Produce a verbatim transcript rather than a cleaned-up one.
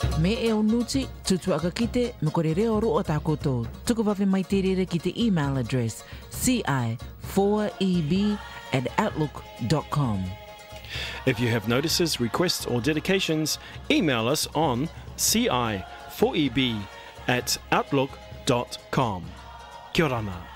Me e o nuti, tutu aka kite, me kore reo ro o takoto. Tuku wawe mai te rere ki te email address c i four e b at outlook dot com. If you have notices, requests or dedications, email us on c i four e b at outlook dot com. Kia ora.